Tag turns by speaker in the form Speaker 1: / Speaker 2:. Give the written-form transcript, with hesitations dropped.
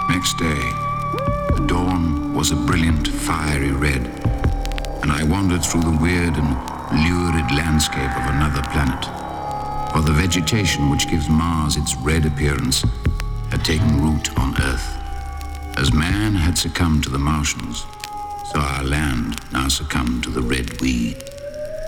Speaker 1: Next day, the dawn was a brilliant, fiery red, and I wandered through the weird and lurid landscape of another planet. For the vegetation which gives Mars its red appearance had taken root on Earth. As man had succumbed to the Martians, so our land now succumbed to the red weed.